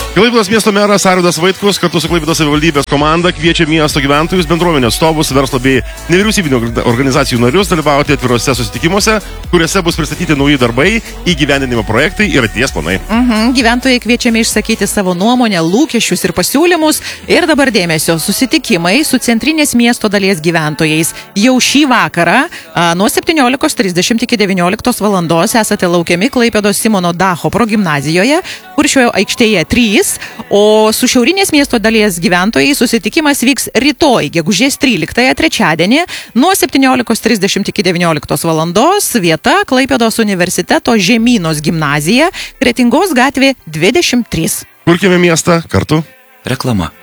Klaipėdos miesto meras Arvydas Vaitkus kartu su Klaipėdos savivaldybės komanda kviečia miesto gyventojus, bendruomenės atstovus, verslo bei nevyriausybinių organizacijų narius dalyvauti atvirose susitikimuose, kuriuose bus pristatyti nauji darbai, įgyvendinimo projektai ir ateities planai. Gyventojai kviečiami išsakyti savo nuomonę, lūkesčius ir pasiūlymus. Ir dabar dėmesio, susitikimai su centrinės miesto dalies gyventojais. Jau šį vakarą nuo 17:30 iki 19 valandos esate laukiami Klaipėdos Simono Dacho progimnazijoje, kur šioje aikštėje 3. O su šiaurinės miesto dalies gyventojai susitikimas vyks rytoj, gegužės 13, trečiadienį, nuo 17:30 iki 19 valandos. Vieta Klaipėdos universiteto Žemynos gimnazija, Kretingos gatvė 23. Kurkime miestą kartu. Reklama.